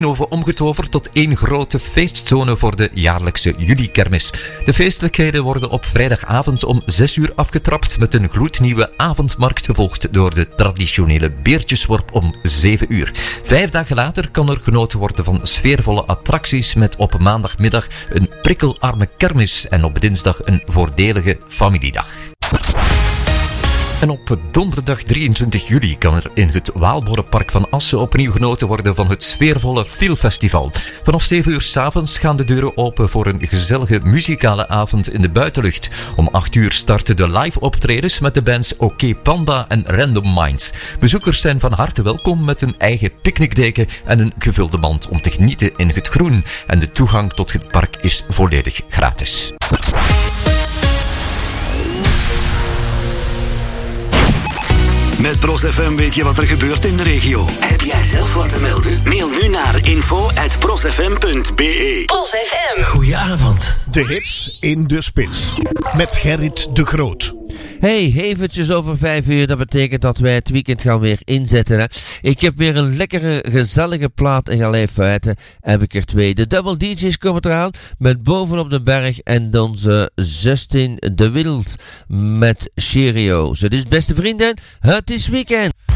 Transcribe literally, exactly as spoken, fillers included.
Over omgetoverd tot één grote feestzone voor de jaarlijkse juli-kermis. De feestelijkheden worden op vrijdagavond om zes uur afgetrapt met een gloednieuwe avondmarkt gevolgd door de traditionele beertjesworp om zeven uur. Vijf dagen later kan er genoten worden van sfeervolle attracties met op maandagmiddag een prikkelarme kermis en op dinsdag een voordelige familiedag. En op donderdag drieëntwintig juli kan er in het Waalborrenpark van Assen opnieuw genoten worden van het sfeervolle Filfestival. Vanaf zeven uur 's avonds gaan de deuren open voor een gezellige muzikale avond in de buitenlucht. Om acht uur starten de live optredens met de bands OK Panda en Random Minds. Bezoekers zijn van harte welkom met een eigen picknickdeken en een gevulde mand om te genieten in het groen. En de toegang tot het park is volledig gratis. Met Pros F M weet je wat er gebeurt in de regio. Heb jij zelf wat te melden? Mail nu naar info at prosfm punt b e. Pros F M. Goedenavond. De hits in de spits. Met Gerrit de Groot. Hey, eventjes over vijf uur. Dat betekent dat wij het weekend gaan weer inzetten. Hè? Ik heb weer een lekkere, gezellige plaat in gaan feiten. Heb ik er twee. De Double D J's komen eraan met Bovenop de Berg en onze Justin de Wild met Cheerios. Dus beste vrienden, het is weekend.